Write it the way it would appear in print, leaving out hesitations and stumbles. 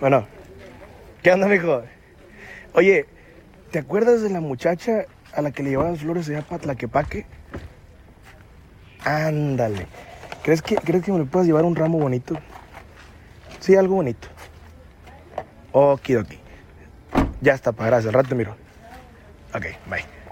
Bueno, ¿qué onda, mijo? Oye, ¿te acuerdas de la muchacha a la que le llevaba las flores allá para Tlaquepaque? Ándale. ¿Crees que me le puedas llevar un ramo bonito? Sí, algo bonito. Okidoki. Ya está, pa, gracias. Al rato te miro. Ok, bye.